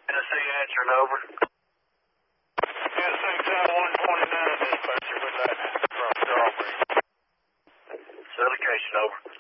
Tennessee answering over. Tennessee Tower 129, dispatcher with that from Strawberry. Salutation over.